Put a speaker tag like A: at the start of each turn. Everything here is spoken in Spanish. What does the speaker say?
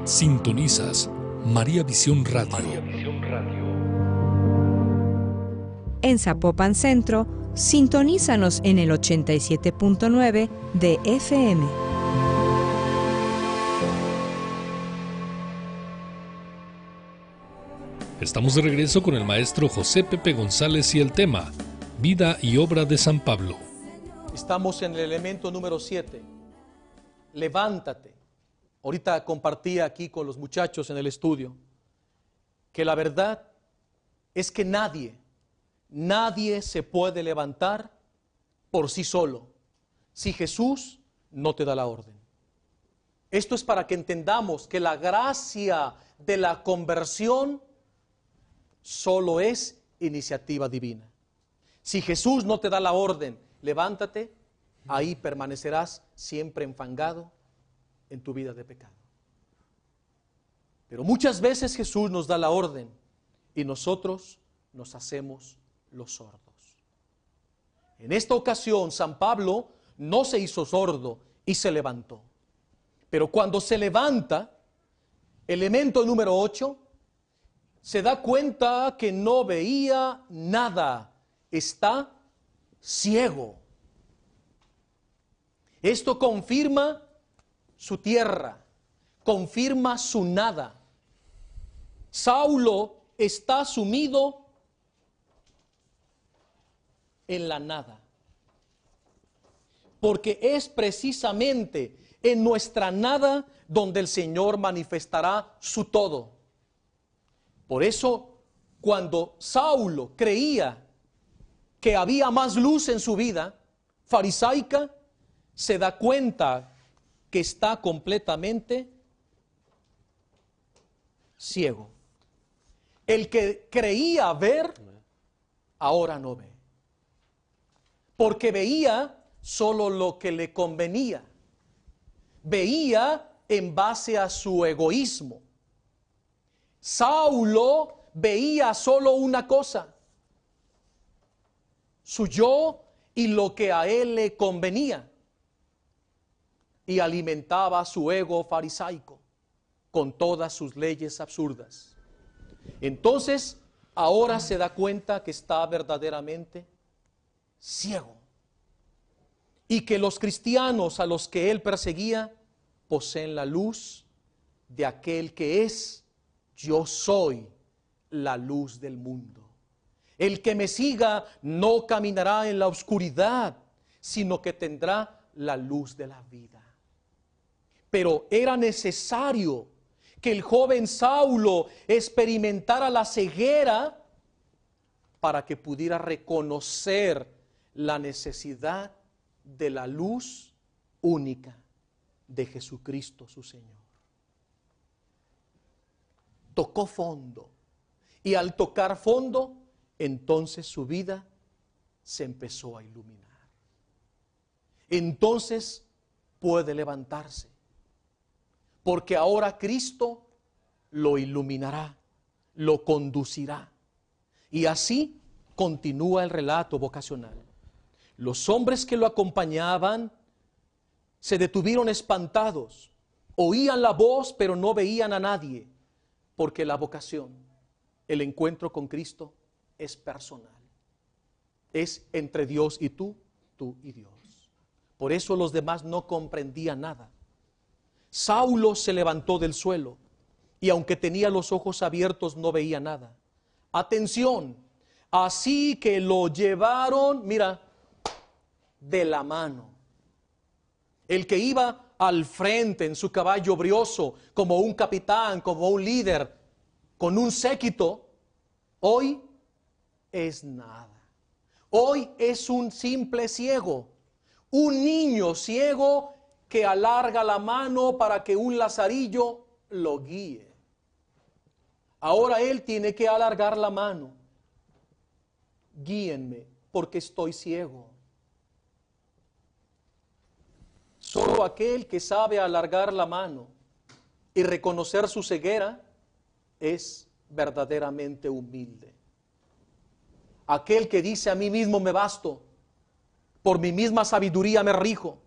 A: Sintonizas María Visión Radio.
B: En Zapopan Centro, sintonízanos en el 87.9 de FM.
A: Estamos de regreso con el maestro José Pepe González y el tema Vida y obra de San Pablo.
C: Estamos en el elemento número 7. Levántate. Ahorita compartí aquí con los muchachos en el estudio que la verdad es que nadie se puede levantar por sí solo si Jesús no te da la orden. Esto es para que entendamos que la gracia de la conversión solo es iniciativa divina. Si Jesús no te da la orden, levántate, ahí permanecerás siempre enfangado en tu vida de pecado. Pero muchas veces Jesús nos da la orden y nosotros nos hacemos los sordos. En esta ocasión, San Pablo no se hizo sordo y se levantó. Pero cuando se levanta, elemento número 8, se da cuenta que no veía nada, está ciego. Esto confirma su tierra, confirma su nada. Saulo está sumido en la nada, porque es precisamente en nuestra nada donde el Señor manifestará su todo. Por eso, cuando Saulo creía que había más luz en su vida farisaica, se da cuenta que está completamente ciego. El que creía ver, ahora no ve. Porque veía solo lo que le convenía. Veía en base a su egoísmo. Saulo veía solo una cosa: su yo y lo que a él le convenía. Y alimentaba su ego farisaico con todas sus leyes absurdas. Entonces, ahora se da cuenta que está verdaderamente ciego. Y que los cristianos a los que él perseguía poseen la luz de aquel que es: yo soy la luz del mundo. El que me siga no caminará en la oscuridad, sino que tendrá la luz de la vida. Pero era necesario que el joven Saulo experimentara la ceguera para que pudiera reconocer la necesidad de la luz única de Jesucristo su Señor. Tocó fondo, y al tocar fondo, entonces su vida se empezó a iluminar. Entonces puede levantarse, porque ahora Cristo lo iluminará, lo conducirá. Y así continúa el relato vocacional. Los hombres que lo acompañaban se detuvieron espantados, oían la voz pero no veían a nadie, porque la vocación, el encuentro con Cristo, es personal. Es entre Dios y tú y Dios. Por eso los demás no comprendían nada. Saulo se levantó del suelo y aunque tenía los ojos abiertos no veía nada. Atención, así que lo llevaron, mira, de la mano. El que iba al frente en su caballo brioso, como un capitán, como un líder, con un séquito, hoy es nada. Hoy es un simple ciego, un niño ciego que alarga la mano para que un lazarillo lo guíe. Ahora él tiene que alargar la mano. Guíenme, porque estoy ciego. Solo aquel que sabe alargar la mano y reconocer su ceguera es verdaderamente humilde. Aquel que dice: a mí mismo me basto, por mi misma sabiduría me rijo,